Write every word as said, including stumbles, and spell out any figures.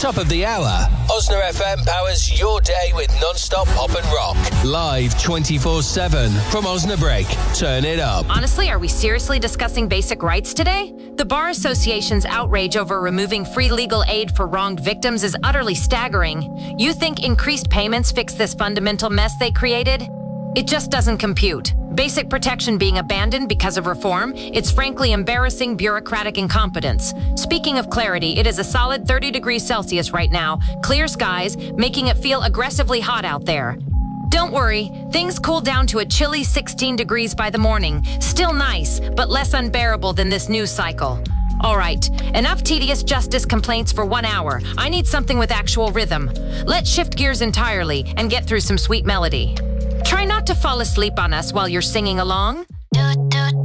Top of the hour. Osna F M powers your day with non-stop pop and rock. Live twenty-four seven from Osnabrück. Turn it up. Honestly, are we seriously discussing basic rights today? The Bar Association's outrage over removing free legal aid for wronged victims is utterly staggering. You think increased payments fix this fundamental mess they created? It just doesn't compute. Basic protection being abandoned because of reform, it's frankly embarrassing bureaucratic incompetence. Speaking of clarity, it is a solid thirty degrees Celsius right now, clear skies, making it feel aggressively hot out there. Don't worry, things cool down to a chilly sixteen degrees by the morning. Still nice, but less unbearable than this news cycle. All right, enough tedious justice complaints for one hour. I need something with actual rhythm. Let's shift gears entirely and get through some sweet melody. Try not to fall asleep on us while you're singing along.